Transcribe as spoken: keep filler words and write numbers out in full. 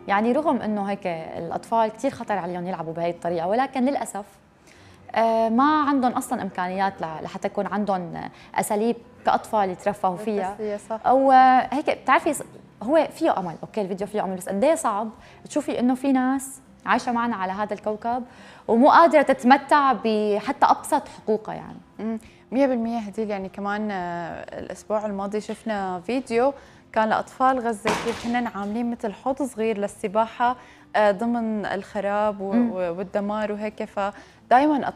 يعني رغم انه هيك الاطفال كثير خطر عليهم يلعبوا بهي الطريقه، ولكن للاسف آه، ما عندهم اصلا امكانيات لحتى يكون عندهم اساليب كاطفال يترفهوا فيها. صح. او آه، هيك بتعرفي هو فيه امل، اوكي الفيديو فيه امل، بس قد ايه صعب تشوفي انه في ناس عايشه معنا على هذا الكوكب ومو قادره تتمتع بحتى ابسط حقوقها يعني. مية بالمية هديل. يعني كمان الاسبوع الماضي شفنا فيديو كان لاطفال غزه كيف هن عاملين مثل حوض صغير للسباحه ضمن الخراب والدمار وهيك. فدائما